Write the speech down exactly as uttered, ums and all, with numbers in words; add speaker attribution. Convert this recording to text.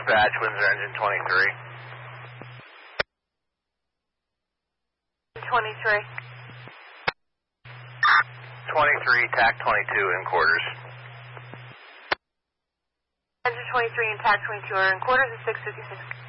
Speaker 1: dispatch, Windsor engine twenty-three.
Speaker 2: twenty-three.
Speaker 1: twenty-three, T A C twenty-two in quarters.
Speaker 2: Engine twenty-three and T A C twenty-two are in quarters at six fifty-six.